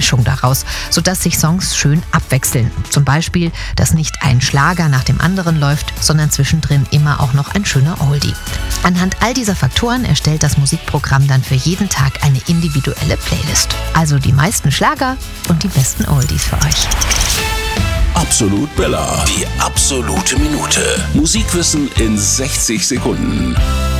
Mischung daraus, sodass sich Songs schön abwechseln. Zum Beispiel, dass nicht ein Schlager nach dem anderen läuft, sondern zwischendrin immer auch noch ein schöner Oldie. Anhand all dieser Faktoren erstellt das Musikprogramm dann für jeden Tag eine individuelle Playlist. Also die meisten Schlager und die besten Oldies für euch. Absolut Bella. Die absolute Minute. Musikwissen in 60 Sekunden.